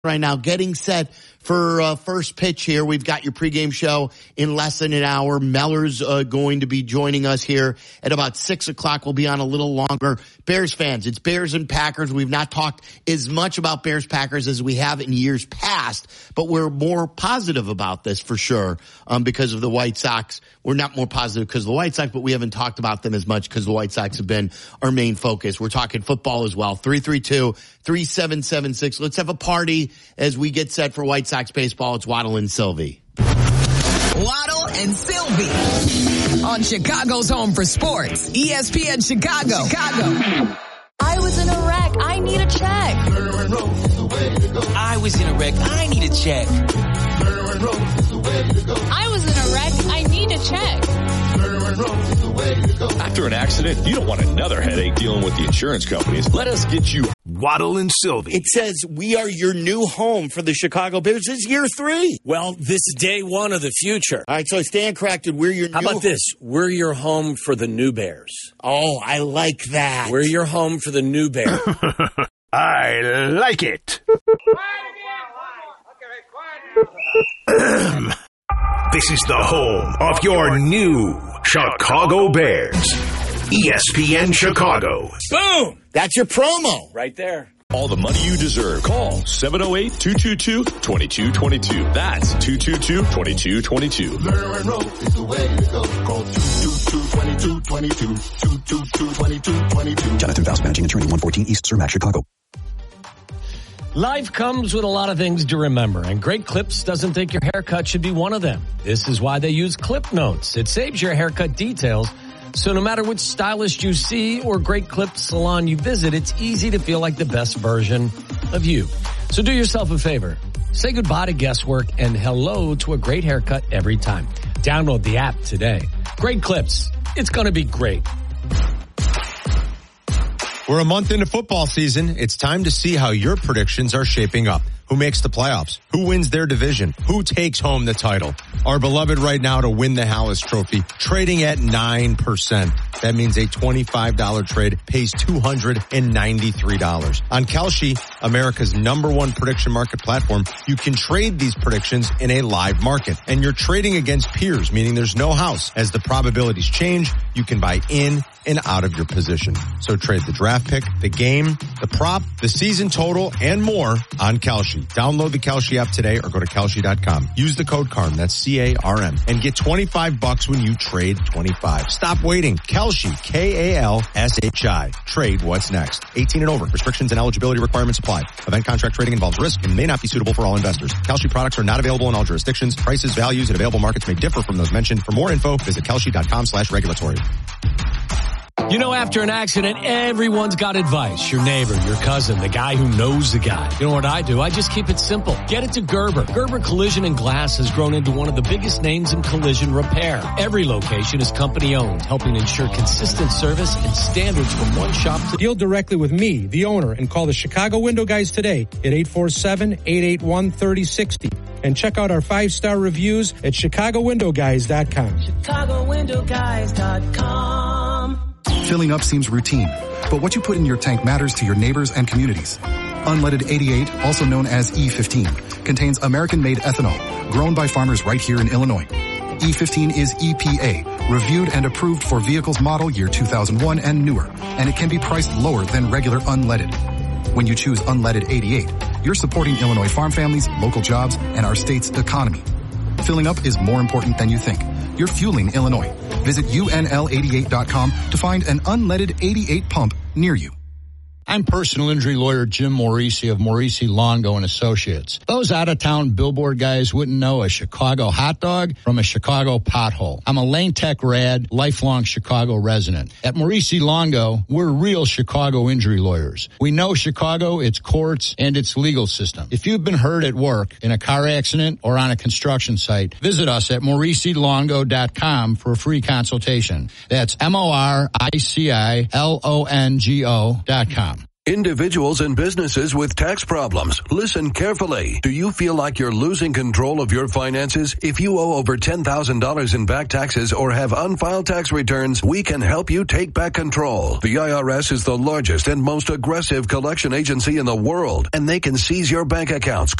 right now, getting set for first pitch here. We've got your pregame show in less than an hour. Meller's going to be joining us here at about 6 o'clock. We'll be on a little longer. Bears fans, it's Bears and Packers. We've not talked as much about Bears Packers as we have in years past, but we're more positive about this for sure because of the White Sox. We're not more positive because of the White Sox, but we haven't talked about them as much because the White Sox have been our main focus. We're talking football as well. 332-3776. Let's have a party as we get set for White Sox baseball. It's Waddle and Sylvie. Waddle and Sylvie on Chicago's home for sports. ESPN Chicago. I was in a wreck. I need a check. I was in a wreck. I need a check. I was in a wreck. I need a check. After an accident, you don't want another headache dealing with the insurance companies. Let us get you Waddle and Sylvie. It says we are your new home for the Chicago Bears. This is year 3. Well, this is day 1 of the future. All right, so I stand corrected. We're your How new about this? We're your home for the new Bears. Oh, I like that. We're your home for the new Bears. I like it. This is the home of your new Chicago Bears. ESPN Chicago. Boom! That's your promo. Right there. all the money you deserve. Call 708-222-2222. That's 222-2222. Monroe is the way to go. Call 222-2222. 222-2222. Jonathan Faust, managing attorney, 114 East Cermak, Chicago. Life comes with a lot of things to remember, and Great Clips doesn't think your haircut should be one of them. This is why they use Clip Notes. It saves your haircut details, so no matter which stylist you see or Great Clips salon you visit, it's easy to feel like the best version of you. So do yourself a favor. Say goodbye to guesswork and hello to a great haircut every time. Download the app today. Great Clips. It's going to be great. We're a month into football season. It's time to see how your predictions are shaping up. Who makes the playoffs? Who wins their division? Who takes home the title? Our beloved right now to win the Hallis Trophy, trading at 9%. That means a $25 trade pays $293. On Kalshi, America's #1 prediction market platform, you can trade these predictions in a live market. And you're trading against peers, meaning there's no house. As the probabilities change, you can buy in and out of your position. So trade the draft pick, the game, the prop, the season total, and more on Kalshi. Download the Kalshi app today or go to Kalshi.com. Use the code CARM, that's C-A-R-M, and get $25 when you trade 25. Stop waiting. Kalshi, K-A-L-S-H-I. Trade what's next. 18 and over. Restrictions and eligibility requirements apply. Event contract trading involves risk and may not be suitable for all investors. Kalshi products are not available in all jurisdictions. Prices, values, and available markets may differ from those mentioned. For more info, visit Kalshi.com/regulatory. You know, after an accident, everyone's got advice. Your neighbor, your cousin, the guy who knows the guy. You know what I do? I just keep it simple. Get it to Gerber. Gerber Collision and Glass has grown into one of the biggest names in collision repair. Every location is company owned, helping ensure consistent service and standards from one shop to... Deal directly with me, the owner, and call the Chicago Window Guys today at 847-881-3060. And check out our 5-star reviews at ChicagoWindowGuys.com. ChicagoWindowGuys.com. Filling up seems routine, but what you put in your tank matters to your neighbors and communities. Unleaded 88, also known as E15, contains American-made ethanol, grown by farmers right here in Illinois. E15 is EPA, reviewed and approved for vehicles model year 2001 and newer, and it can be priced lower than regular unleaded. When you choose Unleaded 88, you're supporting Illinois farm families, local jobs, and our state's economy. Filling up is more important than you think. You're fueling Illinois. Visit UNL88.com to find an unleaded 88 pump near you. I'm personal injury lawyer Jim Morisi of Morisi Longo and Associates. Those out-of-town billboard guys wouldn't know a Chicago hot dog from a Chicago pothole. I'm a Lane Tech Rad, lifelong Chicago resident. At Morisi Longo, we're real Chicago injury lawyers. We know Chicago, its courts, and its legal system. If you've been hurt at work, in a car accident, or on a construction site, visit us at MorisiLongo.com for a free consultation. That's MoriciLongo.com. Individuals and businesses with tax problems, listen carefully. Do you feel like you're losing control of your finances? If you owe over $10,000 in back taxes or have unfiled tax returns, we can help you take back control. The IRS is the largest and most aggressive collection agency in the world, and they can seize your bank accounts,